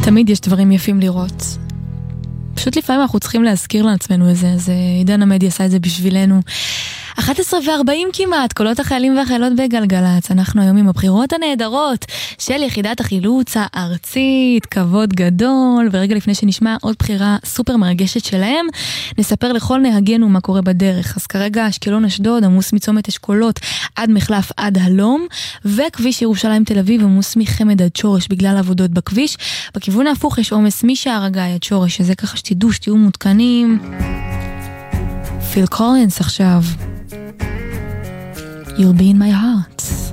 תמיד יש דברים יפים לראות. פשוט לפעמים אנחנו צריכים להזכיר לעצמנו את זה, אז עידן עמדי עשה את זה בשבילנו. 11:40 כמעט, קולות החיילים והחיילות בגלגלץ. אנחנו היום עם הבחירות הנהדרות של יחידת החילוץ הארצית, כבוד גדול, ורגע לפני שנשמע עוד בחירה סופר מרגשת שלהם, נספר לכל נהגנו מה קורה בדרך. אז כרגע אשקלון אשדוד עמוס מצומת אשכולות עד מחלף עד הלום, וכביש ירושלים תל אביב עמוס מחמד עד שורש בגלל עבודות בכביש. בכיוון ההפוך יש עומס משער הגיא עד שורש, שזה ככה שתהיו מותקנים. פיל קולינס עכשיו. You'll be in my heart.